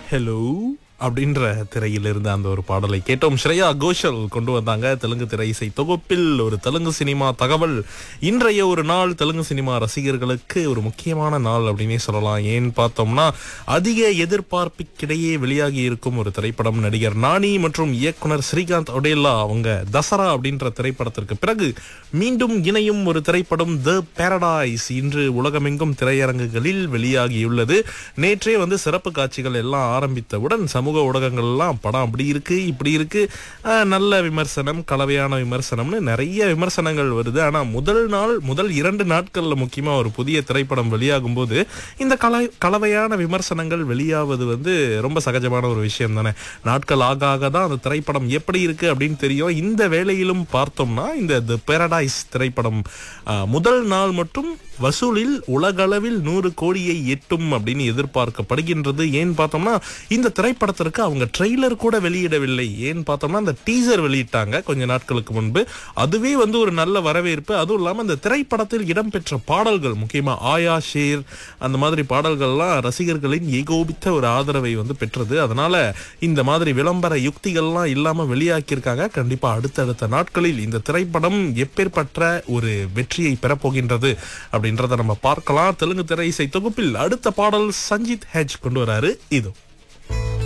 Hello அப்படின்ற திரையில் இருந்த அந்த ஒரு பாடலை கேட்டோம். ஸ்ரேயா கோஷல் கொண்டு வந்தாங்க தெலுங்கு திரை இசை தொகுப்பில் ஒரு தெலுங்கு சினிமா தகவல். இன்றைய ஒரு நாள் தெலுங்கு சினிமா ரசிகர்களுக்கு ஒரு முக்கியமான நாள் அப்படின்னே சொல்லலாம். ஏன்னு பார்த்தோம்னா அதிக எதிர்பார்ப்புக்கிடையே வெளியாகி இருக்கும் ஒரு திரைப்படம். நடிகர் நானி மற்றும் இயக்குனர் ஸ்ரீகாந்த் ஒடேலா அவங்க தசரா அப்படின்ற திரைப்படத்திற்கு பிறகு மீண்டும் இணையும் ஒரு திரைப்படம் தி பாரடைஸ் இன்று உலகமெங்கும் திரையரங்குகளில் வெளியாகியுள்ளது. நேற்றே சிறப்பு காட்சிகள் எல்லாம் ஆரம்பித்தவுடன் சமூக ஊடகங்கள் எல்லாம் படம் அப்படி இருக்கு இப்படி இருக்கு, நல்ல விமர்சனம், கலவையான விமர்சனம்னு நிறைய விமர்சனங்கள் வருது. ஆனா முதல் 2 நாட்கள்ல முக்கியமா ஒரு புதிய திரைப்படம் வெளியாகும் போது இந்த கலவையான விமர்சனங்கள் வெளியாவது ரொம்ப சகஜமான ஒரு விஷயம் தானே. நாட்கள் ஆக ஆக தான் அந்த திரைப்படம் எப்படி இருக்கு அப்படின்னு தெரியும். இந்த வேளையிலும் பார்த்தோம்னா இந்த தி பாரடைஸ் திரைப்படம் முதல் நாள் மட்டும் வசூலில் உலகளவில் 100 கோடியை எட்டும் அப்படின்னு எதிர்பார்க்கப்படுகின்றது. ஏன் பார்த்தோம்னா இந்த திரைப்படத்திற்கு அவங்க ட்ரெய்லர் கூட வெளியிடவில்லை. ஏன் பார்த்தோம்னா அந்த டீசர் வெளியிட்டாங்க கொஞ்ச நாட்களுக்கு முன்பு. அதுவே ஒரு நல்ல வரவேற்பு. அதுவும் இல்லாம அந்த திரைப்படத்தில் இடம்பெற்ற பாடல்கள், முக்கியமா ஆயா ஷேர் அந்த மாதிரி பாடல்கள்லாம் ரசிகர்களின் ஏகோபித்த ஒரு ஆதரவை பெற்றது. அதனால இந்த மாதிரி விளம்பர யுக்திகள்லாம் இல்லாம வெளியாக்கியிருக்காங்க. கண்டிப்பா அடுத்தடுத்த நாட்களில் இந்த திரைப்படம் எப்பேற்பட்ட ஒரு வெற்றியை பெறப்போகின்றது அப்படின்றத நம்ம பார்க்கலாம். தெலுங்கு திரை இசை தொகுப்பில் அடுத்த பாடல் சஞ்சித் ஹெச் கொண்டு வராரு. இது